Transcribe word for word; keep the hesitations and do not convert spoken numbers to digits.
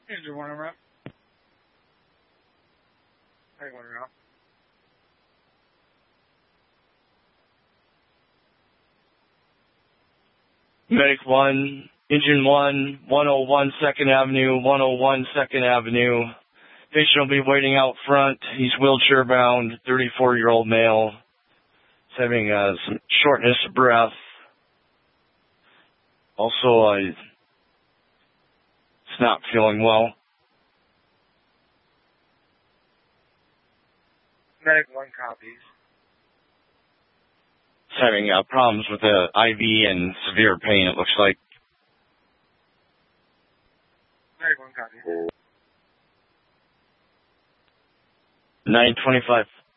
Engine one around. Hey, one around. Medic one, Engine one, one oh one second Avenue, one oh one second Avenue. Patient will be waiting out front. He's wheelchair bound, thirty-four-year-old male. He's having uh, some shortness of breath. Also, uh, he's not feeling well. Medic one copies. He's having uh, problems with the I V and severe pain, it looks like. Medic one copies. nine twenty-five.